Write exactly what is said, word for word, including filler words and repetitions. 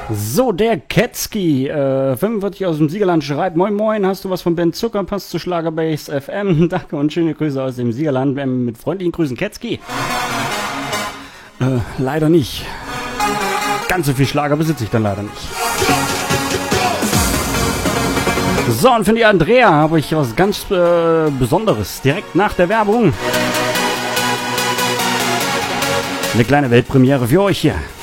So, der Ketski, äh, fünfundvierzig aus dem Siegerland schreibt, moin moin, hast du was von Ben Zucker, passt zu Schlagerbase F M, danke und schöne Grüße aus dem Siegerland, ähm, mit freundlichen Grüßen, Ketski. Äh, leider nicht. Ganz so viel Schlager besitze ich dann leider nicht. So, und für die Andrea habe ich was ganz äh, Besonderes, direkt nach der Werbung. Eine kleine Weltpremiere für euch hier.